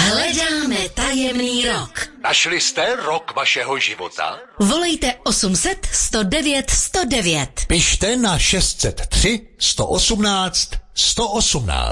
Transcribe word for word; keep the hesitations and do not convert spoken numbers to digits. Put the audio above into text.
Hledáme tajemný rok. Našli jste rok vašeho života? Volejte osm set, sto devět, sto devět. Pište na šest set tři, sto osmnáct, sto osmnáct.